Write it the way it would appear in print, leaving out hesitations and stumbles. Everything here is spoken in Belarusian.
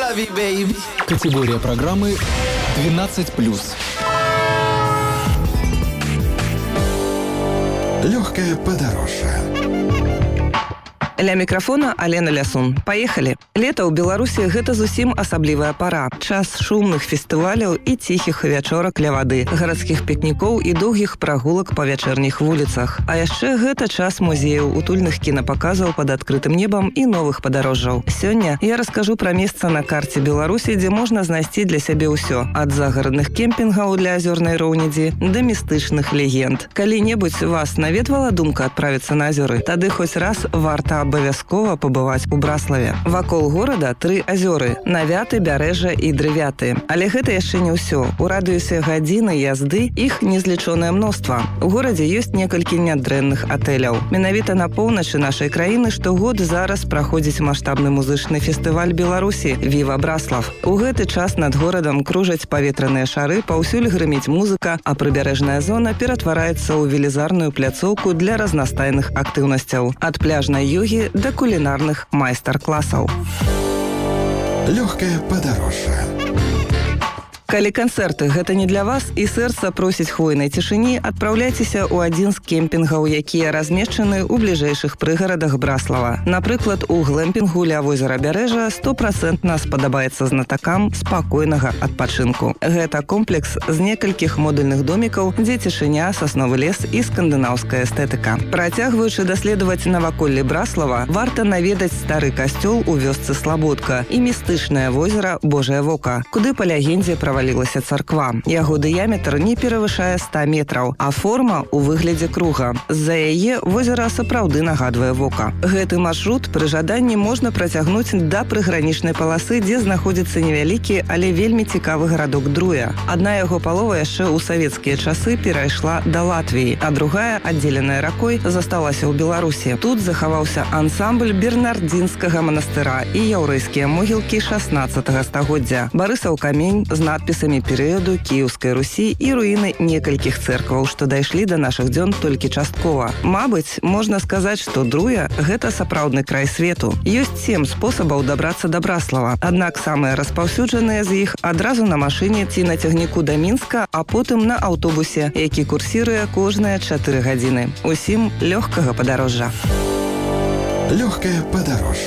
love you, baby. Категория программы 12+. Легкая подорожжа. Ля мікрафона Алена Лясун. Паехалі. Лета ў Беларусі гэта зусім асаблівая пара. Час шумных фестываляў і ціхіх вячорак ля вады, гарадскіх пікнікоў і доўгіх прагулак па вячэрніх вуліцах. А яшчэ гэта час музеяў, утульных кінапаказаў пад адкрытым небам і новых падарожжаў. Сёння я раскажу пра месца на карце Беларусі, дзе можна знайсці для сябе ўсё. Ад загарадных кемпінгаў для азёрнай роўнядзі да містычных легенд. Калі-небудзь вас наведвала думка адправіцца на азёры, тады хоць раз варта абавязкова пабываць у Браславе. Вакол горада 3 азёры – Навяты, Бярэжа і Дрывяты. Але гэта яшчэ не ўсё. У радыусе гадзіны язды іх незлічонае мноства. У горадзе ёсць некалькі нядрэнных атэляў. Менавіта на поўначы нашай краіны штогод зараз праходзіць маштабны музычны фестываль Беларусі «Віва Браслав». У гэты час над горадам кружаць паветраныя шары, паўсюль грыміць музыка, а прыбярэжная зона ператвараецца ў велізарную пляцоўку для разнастайных актыўнасцяў. Ад пляжнай ёгі да кулінарных майстар-класаў. Легкая подорожжа. Калі канцэрты гэта не для вас і сэрца просіць хвойнай цішыні, адпраўляйцеся ў адзін з кемпінгаў, якія размешчаны ў бліжэйшых прыгарадах Браслава. Напрыклад, у глэмпінгу ля возера Бярэжа 100% спадабаецца знатакам спакойнага адпачынку. Гэта комплекс з некалькіх модульных домікаў, дзе цішыня, сасновы лес і скандынаўская эстэтыка. Працягваючы даследаваць наваколле Браслава, варта наведаць стары касцёл у вёсцы Слабодка і містычнае возера Божае Вока, куды па легендзе правалілася царква. Яго дыяметр не перавышае 100 метраў, а форма ў выглядзе круга. З-за яе возера сапраўды нагадвае вока. Гэты маршрут пры жаданні можна працягнуць да прыгранічнай паласы, дзе знаходзіцца невялікі, але вельмі цікавы гарадок Друя. Адна яго палова яшчэ ў савецкія часы перайшла да Латвіі, а другая, аддзеленая ракой, засталася ў Беларусі. Тут захаваўся ансамбль бернардзінскага манастыра і яўрэйскія могілкі 16 стагоддзя. Барысаў камень з надпісамі перыяду Кіеўскай Русі і руіны некалькіх цэркваў, што дайшлі да нашых дзён толькі часткова. Мабыць, можна сказаць, што Друя – гэта сапраўдны край свету. Ёсць 7 спосабаў дабрацца да Браслава. Аднак самыя распаўсюджаныя з іх адразу на машыне ці на цягніку да Мінска, а потым на аўтобусе, які курсіруе кожныя 4 гадзіны. Усім лёгкага падарожжа. Легкая подорожжа.